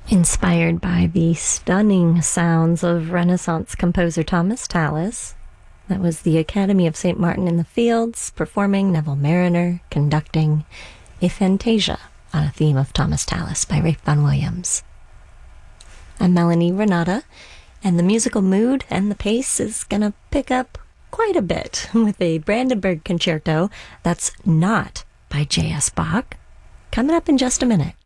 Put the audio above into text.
Inspired by the stunning sounds of Renaissance composer Thomas Tallis. That was the Academy of St. Martin in the Fields performing Neville Mariner conducting a Fantasia on a theme of Thomas Tallis by Ralph Vaughan Williams. I'm Melanie Renata, and the musical mood and the pace is gonna pick up quite a bit with a Brandenburg concerto that's not by J.S. Bach, coming up in just a minute.